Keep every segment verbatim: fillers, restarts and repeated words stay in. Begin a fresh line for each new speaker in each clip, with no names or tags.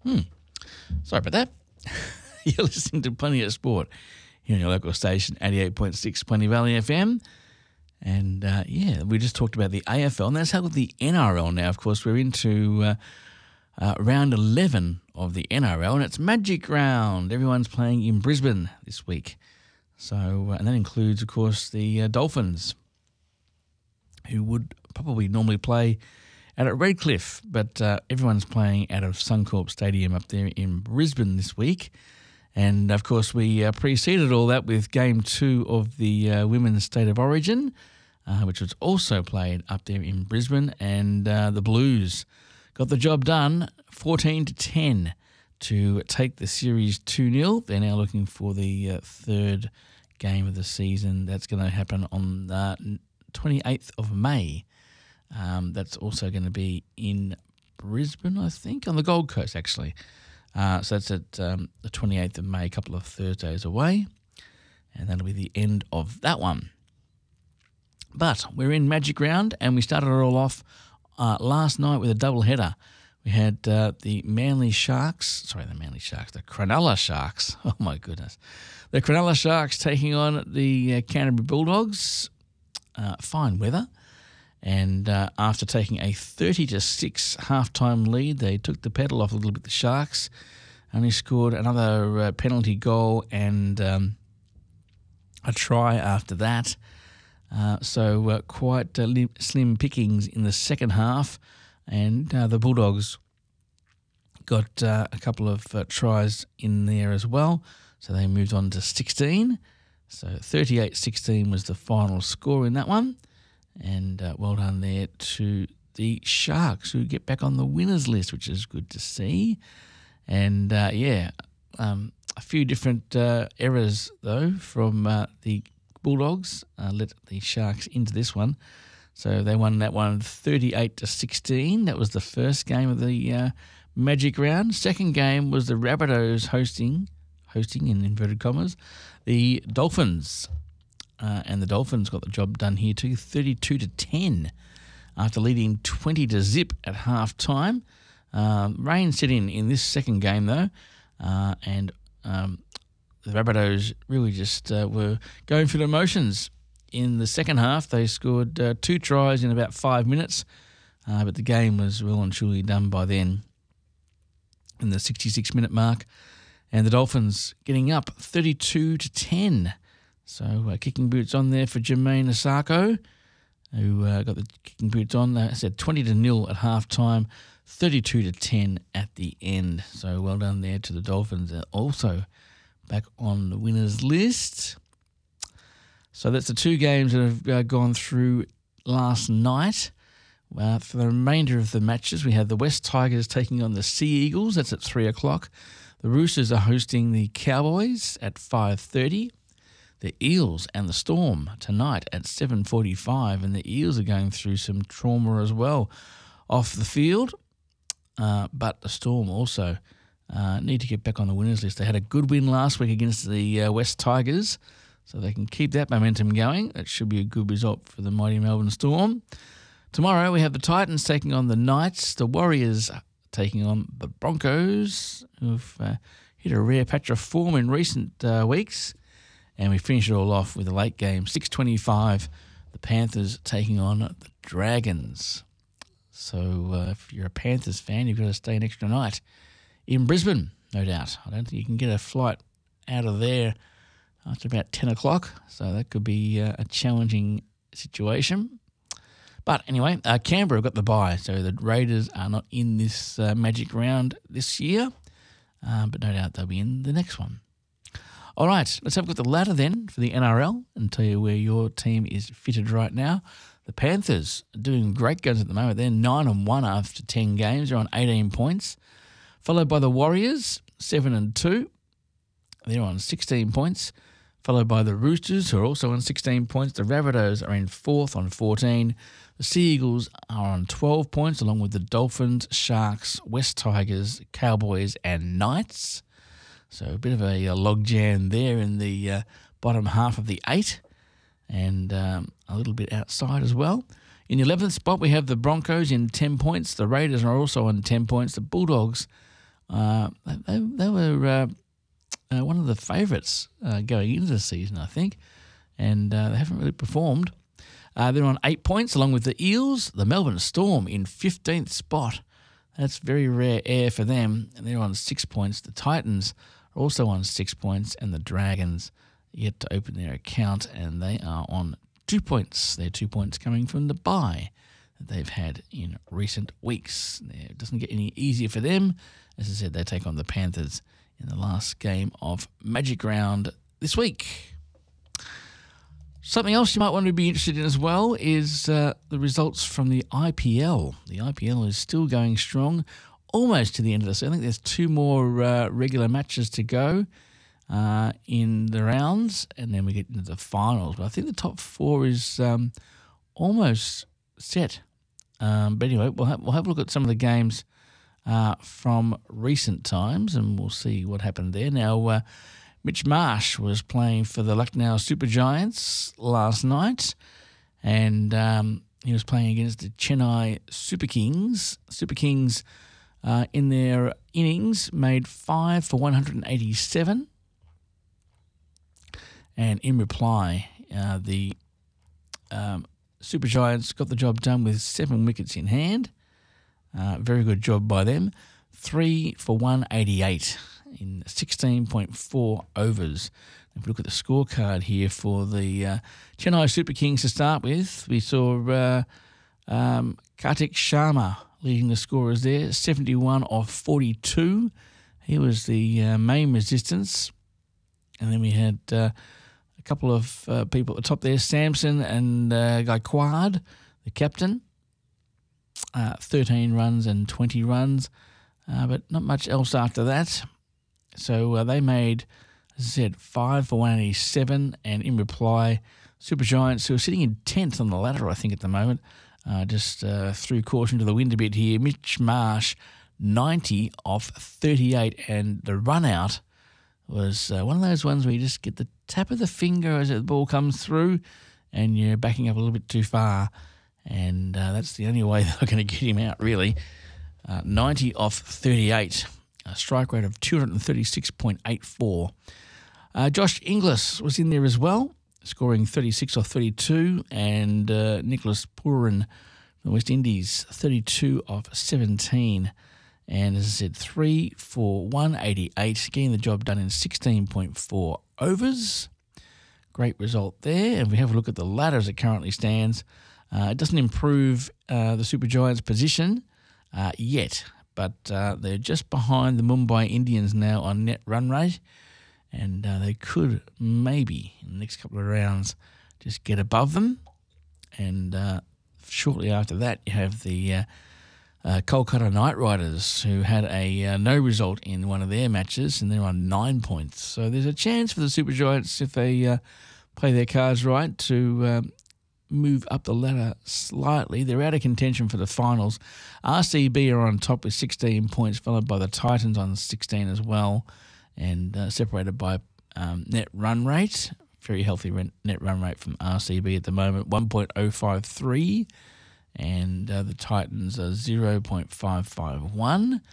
Hmm. Sorry about that. You're listening to Plenty of Sport here on your local station, eighty-eight point six Plenty Valley F M. And, uh, yeah, we just talked about the A F L, and that's how with the N R L now. Of course, we're into uh, uh, round eleven of the N R L, and it's Magic Round. Everyone's playing in Brisbane this week. So, uh, and that includes, of course, the uh, Dolphins, who would probably normally play out at Redcliffe, but uh, everyone's playing out of Suncorp Stadium up there in Brisbane this week. And, of course, we uh, preceded all that with Game two of the uh, Women's State of Origin, uh, which was also played up there in Brisbane. And uh, the Blues got the job done, fourteen to ten, to take the series two nil. They're now looking for the uh, third game of the season. That's going to happen on the twenty-eighth of May. Um, that's also going to be in Brisbane, I think, on the Gold Coast, actually. Uh, so that's at um, the twenty-eighth of May, a couple of Thursdays away, and that'll be the end of that one. But we're in Magic Round, and we started it all off uh, last night with a double header. We had uh, the Manly Sharks, sorry, the Manly Sharks, the Cronulla Sharks. Oh, my goodness. The Cronulla Sharks taking on the uh, Canterbury Bulldogs. Uh, fine weather. And uh, after taking a thirty to six halftime lead, they took the pedal off a little bit, the Sharks. Only scored another uh, penalty goal and um, a try after that. Uh, so uh, quite uh, li- slim pickings in the second half. And uh, the Bulldogs got uh, a couple of uh, tries in there as well. So they moved on to sixteen. So thirty-eight sixteen was the final score in that one. And uh, well done there to the Sharks, who get back on the winners list, which is good to see. And, uh, yeah, um, a few different uh, errors, though, from uh, the Bulldogs uh, let the Sharks into this one. So they won that one thirty-eight to sixteen. That was the first game of the uh, Magic Round. Second game was the Rabbitohs hosting, hosting in inverted commas, the Dolphins. Uh, and the Dolphins got the job done here too, thirty-two to ten, after leading twenty to zip at half time. Um, rain set in in this second game though, uh, and um, the Rabbitohs really just uh, were going through the motions. In the second half, they scored uh, two tries in about five minutes, uh, but the game was well and truly done by then in the sixty-six minute mark, and the Dolphins getting up thirty-two to ten. So uh, kicking boots on there for Jermaine Asako, who uh, got the kicking boots on. I said twenty to nil at half time, thirty-two to ten at the end. So well done there to the Dolphins. Uh, also back on the winners list. So that's the two games that have uh, gone through last night. Uh, for the remainder of the matches, we have the West Tigers taking on the Sea Eagles. That's at three o'clock. The Roosters are hosting the Cowboys at five thirty. The Eels and the Storm tonight at seven forty-five, and the Eels are going through some trauma as well off the field. Uh, but the Storm also uh, need to get back on the winners list. They had a good win last week against the uh, West Tigers, so they can keep that momentum going. That should be a good result for the mighty Melbourne Storm. Tomorrow we have the Titans taking on the Knights, the Warriors taking on the Broncos, who've uh, hit a rare patch of form in recent uh, weeks. And we finish it all off with a late game, six twenty-five, the Panthers taking on the Dragons. So uh, if you're a Panthers fan, you've got to stay an extra night in Brisbane, no doubt. I don't think you can get a flight out of there after about ten o'clock, so that could be uh, a challenging situation. But anyway, uh, Canberra got the bye, so the Raiders are not in this uh, Magic Round this year, uh, but no doubt they'll be in the next one. All right, let's have a look at the ladder then for the N R L and tell you where your team is fitted right now. The Panthers are doing great guns at the moment. They're nine and one after ten games. They're on eighteen points. Followed by the Warriors, seven and two. They're on sixteen points. Followed by the Roosters, who are also on sixteen points. The Rabbitohs are in fourth on fourteen. The Sea Eagles are on twelve points, along with the Dolphins, Sharks, West Tigers, Cowboys, and Knights. So a bit of a, a logjam there in the uh, bottom half of the eight, and um, a little bit outside as well. In the eleventh spot, we have the Broncos in ten points. The Raiders are also on ten points. The Bulldogs Uh, they, they were uh, uh, one of the favourites uh, going into the season, I think, and uh, they haven't really performed. Uh, they're on eight points along with the Eels, the Melbourne Storm in fifteenth spot. That's very rare air for them, and they're on six points. The Titans are also on six points, and the Dragons yet to open their account, and they are on two points. They're two points coming from the bye that they've had in recent weeks. It doesn't get any easier for them. As I said, they take on the Panthers in the last game of Magic Round this week. Something else you might want to be interested in as well is uh, the results from the I P L. The I P L is still going strong, almost to the end of the season. I think there's two more uh, regular matches to go uh, in the rounds, and then we get into the finals. But I think the top four is um, almost set. Um, but anyway, we'll have, we'll have a look at some of the games uh, from recent times, and we'll see what happened there. Now, uh, Mitch Marsh was playing for the Lucknow Super Giants last night, and um, he was playing against the Chennai Super Kings. Super Kings, uh, in their innings, made five for one hundred eighty-seven, and in reply, uh, the um, Super Giants got the job done with seven wickets in hand. Uh, very good job by them. Three for one eighty-eight in sixteen point four overs. If we look at the scorecard here for the uh, Chennai Super Kings to start with, we saw uh, um, Kartik Sharma leading the scorers there, seventy-one off forty-two. He was the uh, main resistance. And then we had uh, a couple of uh, people at the top there, Samson and uh, Gaikwad, the captain. Uh, thirteen runs and twenty runs, uh, but not much else after that. So uh, they made, as I said, five for one eighty-seven, and in reply, Super Giants, who are sitting in tenth on the ladder, I think, at the moment, uh, just uh, threw caution to the wind a bit here. Mitch Marsh, ninety off thirty-eight, and the run out was uh, one of those ones where you just get the tap of the finger as the ball comes through, and you're backing up a little bit too far. And uh, that's the only way they're going to get him out, really. Uh, ninety off thirty-eight, a strike rate of two hundred thirty-six point eight four. Uh, Josh Inglis was in there as well, scoring thirty-six off thirty-two, and uh, Nicholas Pooran from the West Indies, thirty-two off seventeen. And as I said, three for one eighty-eight, getting the job done in sixteen point four overs. Great result there. And if we have a look at the ladder as it currently stands, Uh, it doesn't improve uh, the Super Giants' position uh, yet, but uh, they're just behind the Mumbai Indians now on net run rate, and uh, they could maybe, in the next couple of rounds, just get above them. And uh, shortly after that, you have the uh, uh, Kolkata Knight Riders, who had a uh, no result in one of their matches, and they're on nine points. So there's a chance for the Super Giants, if they uh, play their cards right, to Uh, move up the ladder slightly. They're out of contention for the finals. R C B are on top with sixteen points, followed by the Titans on sixteen as well, and uh, separated by um, net run rate. Very healthy net run rate from R C B at the moment, one point oh five three, and uh, the Titans are zero point five five one.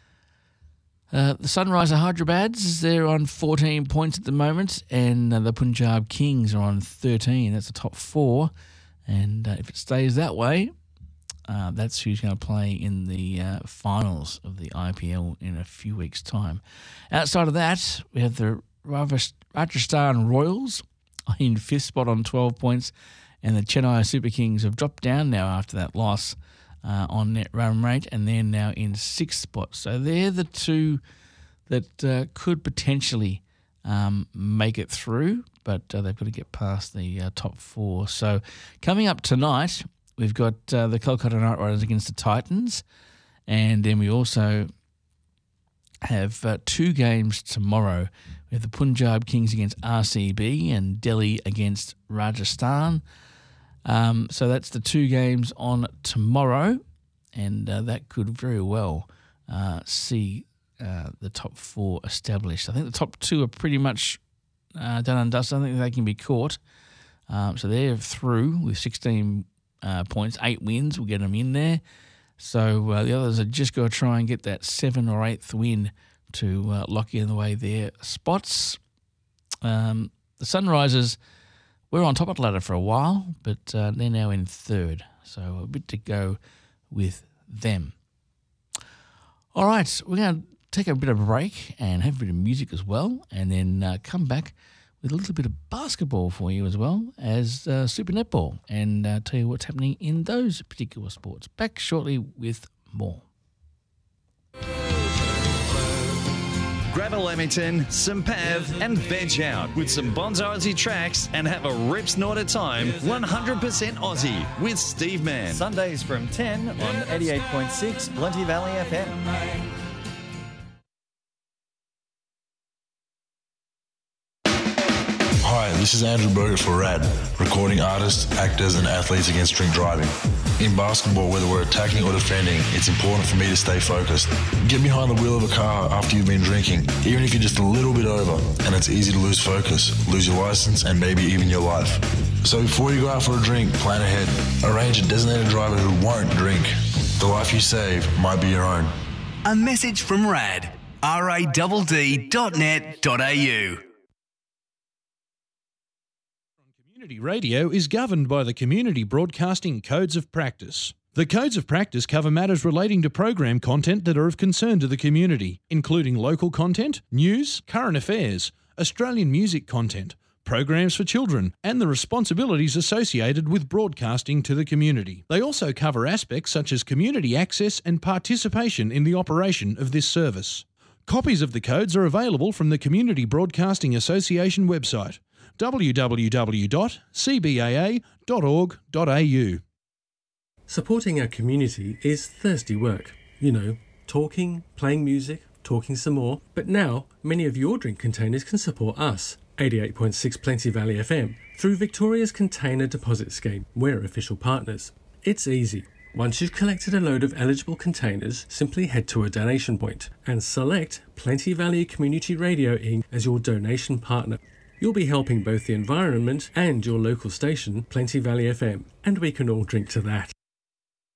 Uh, the Sunrisers Hyderabad's, they're on fourteen points at the moment, and uh, the Punjab Kings are on thirteen. That's the top four. And uh, if it stays that way, uh, that's who's going to play in the uh, finals of the I P L in a few weeks' time. Outside of that, we have the Rajasthan Royals in fifth spot on twelve points, and the Chennai Super Kings have dropped down now after that loss uh, on net run rate, and they're now in sixth spot. So they're the two that uh, could potentially um, make it through, but uh, they've got to get past the uh, top four. So coming up tonight, we've got uh, the Kolkata Knight Riders against the Titans, and then we also have uh, two games tomorrow. We have the Punjab Kings against R C B and Delhi against Rajasthan. Um, so that's the two games on tomorrow, and uh, that could very well uh, see uh, the top four established. I think the top two are pretty much uh, done and dusted. I don't think they can be caught. Um, so they're through with sixteen uh, points, eight wins will get them in there. So uh, the others are just got to try and get that seven or eighth win to uh, lock in the way their spots. Um, the Sunrisers were on top of the ladder for a while, but uh, they're now in third. So a bit to go with them. All right, we're going to take a bit of a break and have a bit of music as well, and then uh, come back with a little bit of basketball for you as well as uh, Super Netball, and uh, tell you what's happening in those particular sports. Back shortly with more.
Grab a Lamington, some Pav, and veg out with some Bonzo Aussie tracks and have a rip snort at time. one hundred percent Aussie with Steve Mann.
Sundays from ten on eighty-eight point six Plenty Valley F M.
Hi, this is Andrew Berger for RAD, recording artists, actors and athletes against drink driving. In basketball, whether we're attacking or defending, it's important for me to stay focused. Get behind the wheel of a car after you've been drinking, even if you're just a little bit over, and it's easy to lose focus, lose your license and maybe even your life. So before you go out for a drink, plan ahead. Arrange a designated driver who won't drink. The life you save might be your own.
A message from RAD, R A D D dot net dot A U.
Community radio is governed by the Community Broadcasting Codes of Practice. The Codes of Practice cover matters relating to program content that are of concern to the community, including local content, news, current affairs, Australian music content, programs for children, and the responsibilities associated with broadcasting to the community. They also cover aspects such as community access and participation in the operation of this service. Copies of the codes are available from the Community Broadcasting Association website, w w w dot c b a a dot org dot a u.
Supporting our community is thirsty work. You know, talking, playing music, talking some more. But now, many of your drink containers can support us, eighty-eight point six Plenty Valley F M, through Victoria's Container Deposit Scheme. We're official partners. It's easy. Once you've collected a load of eligible containers, simply head to a donation point and select Plenty Valley Community Radio Incorporated as your donation partner. You'll be helping both the environment and your local station, Plenty Valley F M, and we can all drink to that.